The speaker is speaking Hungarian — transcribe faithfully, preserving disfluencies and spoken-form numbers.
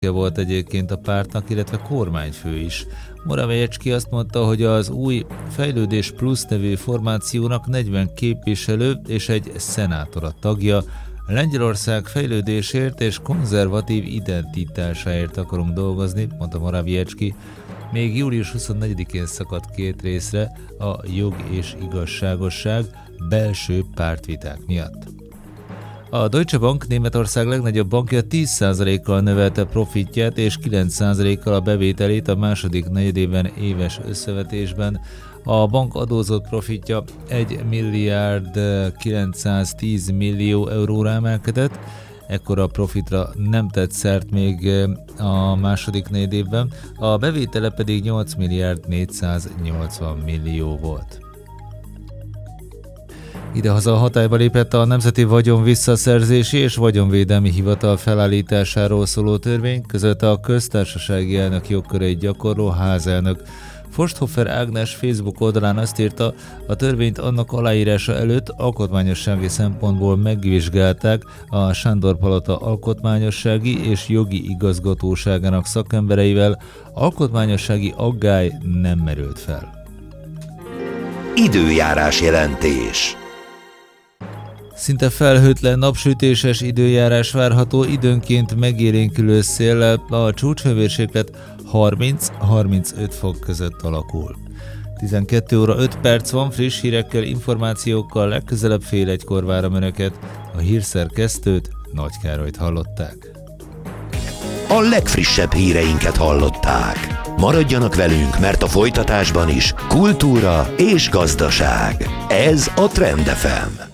volt egyébként a pártnak, illetve kormányfő is. Morawiecki azt mondta, hogy az új Fejlődés Plusz nevű formációnak negyven képviselő és egy szenátor a tagja. Lengyelország fejlődésért és konzervatív identitásáért akarunk dolgozni, mondta Morawiecki. Még július huszonnegyedikén szakadt két részre a jog és igazságosság belső pártviták miatt. A Deutsche Bank, Németország legnagyobb bankja tíz százalékkal növelte profitját és kilenc százalékkal a bevételét a második negyedében éves összevetésben. A bank adózott profitja egy milliárd kilencszáztíz millió euróra emelkedett, ekkora profitra nem tett szert még a második negyedévben, a bevétele pedig nyolc milliárd négyszáznyolcvan millió volt. Idehaza hatályba lépett a Nemzeti Vagyon Visszaszerzési és Vagyonvédelmi Hivatal felállításáról szóló törvény, között a köztársasági elnök jogköreit gyakorló házelnök. Forsthofer Ágnes Facebook oldalán azt írta, a törvényt annak aláírása előtt alkotmányossági szempontból megvizsgálták a Sándor-palota alkotmányossági és jogi igazgatóságának szakembereivel, alkotmányossági aggály nem merült fel. Időjárás jelentés. Szinte felhőtlen napsütéses időjárás várható, időnként megélénkülő széllel, a csúcshőmérséklet harminc-harmincöt fok között alakul. tizenkét óra öt perc van, friss hírekkel, információkkal, legközelebb fél egykor várom Önöket. A hírszerkesztőt, Nagy Károlyt hallották. A legfrissebb híreinket hallották. Maradjanak velünk, mert a folytatásban is kultúra és gazdaság. Ez a Trend ef em.